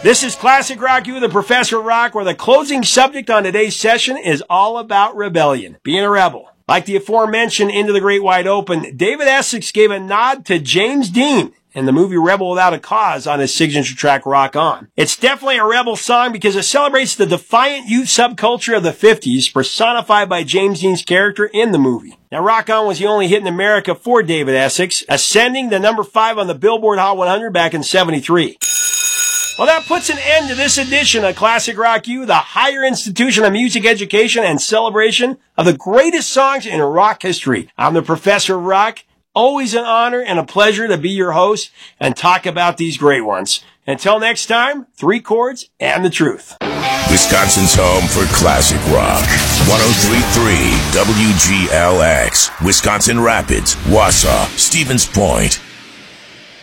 This is Classic Rock U, the Professor Rock, where the closing subject on today's session is all about rebellion, being a rebel. Like the aforementioned Into the Great Wide Open, David Essex gave a nod to James Dean in the movie Rebel Without a Cause on his signature track, Rock On. It's definitely a rebel song because it celebrates the defiant youth subculture of the 50s, personified by James Dean's character in the movie. Now, Rock On was the only hit in America for David Essex, ascending to number 5 on the Billboard Hot 100 back in '73. Well, that puts an end to this edition of Classic Rock U, the higher institution of music education and celebration of the greatest songs in rock history. I'm the Professor of Rock. Always an honor and a pleasure to be your host and talk about these great ones. Until next time, 3 chords and the truth. Wisconsin's home for classic rock. 103.3 WGLX. Wisconsin Rapids, Wausau, Stevens Point.